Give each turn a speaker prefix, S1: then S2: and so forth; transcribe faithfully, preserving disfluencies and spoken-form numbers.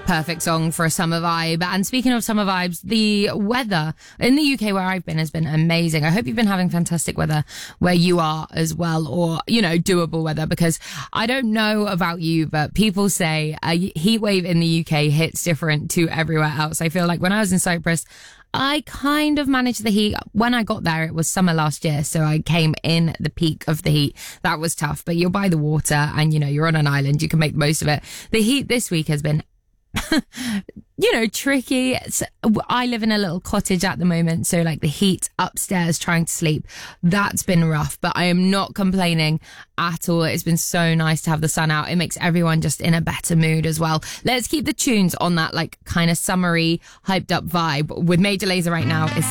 S1: Perfect song for a summer vibe. And speaking of summer vibes, the weather in the U K where I've been has been amazing. I hope you've been having fantastic weather where you are as well, or, you know, doable weather, because I don't know about you, but people say a heat wave in the U K hits different to everywhere else. I feel like when I was in Cyprus, I kind of managed the heat. When I got there, it was summer last year, so I came in the peak of the heat. That was tough, but you're by the water and, you know, you're on an island. You can make the most of it. The heat this week has been you know, tricky. It's, I live in a little cottage at the moment, so like the heat upstairs trying to sleep, that's been rough, but I am not complaining at all. It's been so nice to have the sun out. It makes everyone just in a better mood as well. Let's keep the tunes on that like kind of summery, hyped up vibe. With Major Lazer right now is